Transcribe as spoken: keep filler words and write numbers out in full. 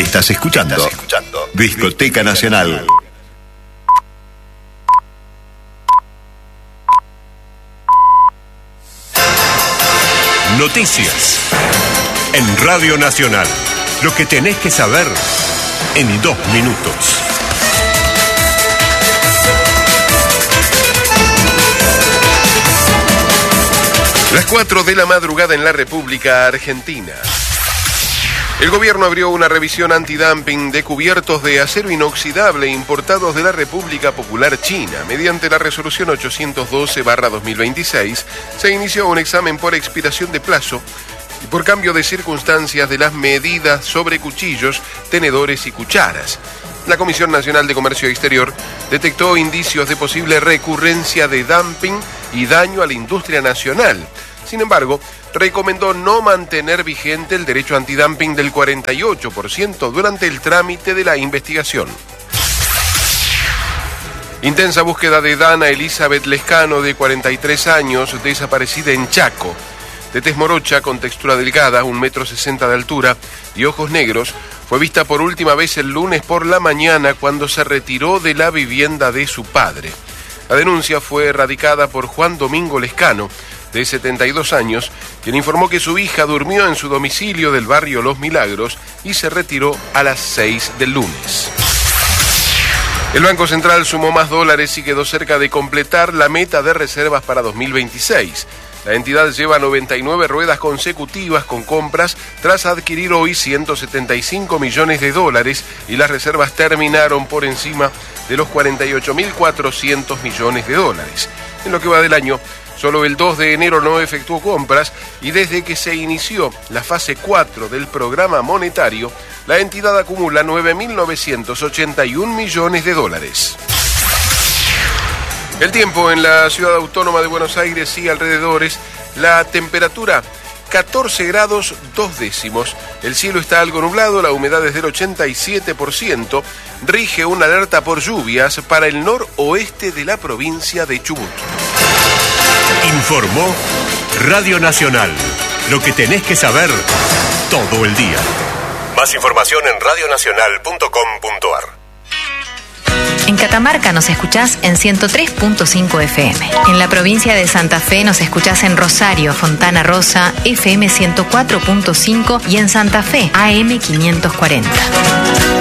Estás escuchando, Estás escuchando Discoteca Nacional. Noticias en Radio Nacional. Lo que tenés que saber en dos minutos. Las cuatro de la madrugada en la República Argentina. El gobierno abrió una revisión antidumping de cubiertos de acero inoxidable importados de la República Popular China. Mediante la resolución ochocientos doce barra dos mil veintiséis, se inició un examen por expiración de plazo y por cambio de circunstancias de las medidas sobre cuchillos, tenedores y cucharas. La Comisión Nacional de Comercio Exterior detectó indicios de posible recurrencia de dumping y daño a la industria nacional. Sin embargo, recomendó no mantener vigente el derecho antidumping del cuarenta y ocho por ciento durante el trámite de la investigación. Intensa búsqueda de Dana Elizabeth Lescano, de cuarenta y tres años, desaparecida en Chaco. De tez morocha, con textura delgada, un metro sesenta de altura y ojos negros, fue vista por última vez el lunes por la mañana cuando se retiró de la vivienda de su padre. La denuncia fue erradicada por Juan Domingo Lescano, de setenta y dos años, quien informó que su hija durmió en su domicilio del barrio Los Milagros y se retiró a las seis del lunes. El Banco Central sumó más dólares y quedó cerca de completar la meta de reservas para dos mil veintiséis. La entidad lleva noventa y nueve ruedas consecutivas con compras tras adquirir hoy ciento setenta y cinco millones de dólares y las reservas terminaron por encima de los cuarenta y ocho mil cuatrocientos millones de dólares. En lo que va del año, solo el dos de enero no efectuó compras y desde que se inició la fase cuatro del programa monetario, la entidad acumula nueve mil novecientos ochenta y un millones de dólares. El tiempo en la ciudad autónoma de Buenos Aires y alrededores, la temperatura catorce grados dos décimos, el cielo está algo nublado, la humedad es del ochenta y siete por ciento, rige una alerta por lluvias para el noroeste de la provincia de Chubut. Informó Radio Nacional, lo que tenés que saber todo el día. Más información en radio nacional punto com punto a r. En Catamarca nos escuchás en ciento tres punto cinco F M. En la provincia de Santa Fe nos escuchás en Rosario, Fontana Rosa, F M ciento cuatro punto cinco y en Santa Fe, A M quinientos cuarenta.